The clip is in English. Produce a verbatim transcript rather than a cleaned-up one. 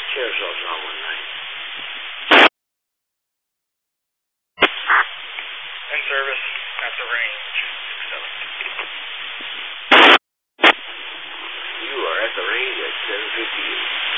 Carousel's on one nine. In service at the range. six seven. You are at the range at seven fifty-eight.